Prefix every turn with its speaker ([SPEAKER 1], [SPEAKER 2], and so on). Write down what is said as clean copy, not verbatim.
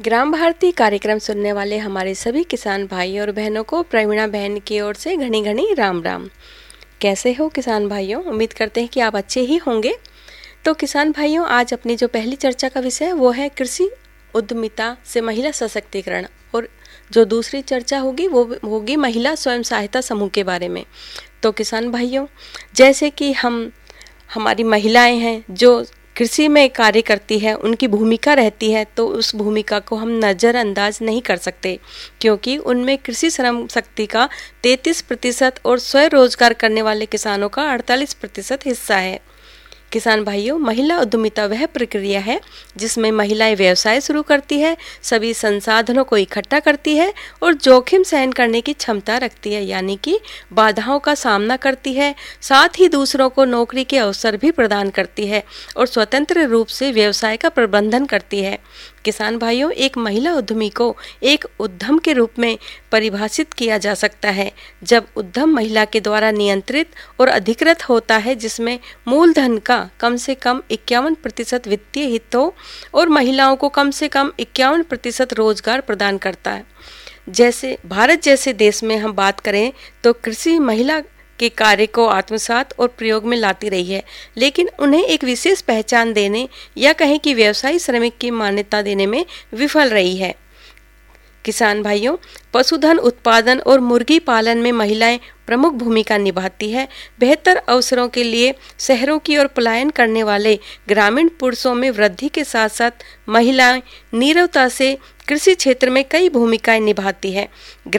[SPEAKER 1] ग्राम भारती कार्यक्रम सुनने वाले हमारे सभी किसान भाई और बहनों को प्रवीणा बहन की ओर से घनी घनी राम राम। कैसे हो किसान भाइयों? उम्मीद करते हैं कि आप अच्छे ही होंगे। तो किसान भाइयों, आज अपनी जो पहली चर्चा का विषय है वो है कृषि उद्यमिता से महिला सशक्तिकरण, और जो दूसरी चर्चा होगी वो होगी महिला स्वयं सहायता समूह के बारे में। तो किसान भाइयों, जैसे कि हमारी महिलाएं हैं जो कृषि में कार्य करती है, उनकी भूमिका रहती है, तो उस भूमिका को हम नज़रअंदाज नहीं कर सकते, क्योंकि उनमें कृषि श्रम शक्ति का 33% और स्वरोजगार करने वाले किसानों का 48% हिस्सा है। किसान भाइयों, महिला उद्यमिता वह प्रक्रिया है जिसमें महिलाएं व्यवसाय शुरू करती है, सभी संसाधनों को इकट्ठा करती है और जोखिम सहन करने की क्षमता रखती है, यानी कि बाधाओं का सामना करती है, साथ ही दूसरों को नौकरी के अवसर भी प्रदान करती है और स्वतंत्र रूप से व्यवसाय का प्रबंधन करती है। किसान भाइयों, एक महिला उद्यमी को एक उद्यम के रूप में परिभाषित किया जा सकता है जब उद्यम महिला के द्वारा नियंत्रित और अधिकृत होता है, जिसमें मूलधन का कम से कम 51% वित्तीय हित हो और महिलाओं को कम से कम 51% रोजगार प्रदान करता है। जैसे भारत जैसे देश में हम बात करें तो कृषि महिला के कार्य को आत्मसात और प्रयोग में लाती रही है, लेकिन उन्हें एक विशेष पहचान देने या कहें कि व्यवसायी श्रमिक की मान्यता देने में विफल रही है। किसान भाइयों, पशुधन उत्पादन और मुर्गी पालन में महिलाएं प्रमुख भूमिका निभाती है। बेहतर अवसरों के लिए शहरों की ओर पलायन करने वाले ग्रामीण पुरुषों में वृद्धि के साथ साथ महिलाएं नीरवता से कृषि क्षेत्र में कई भूमिकाएं निभाती है।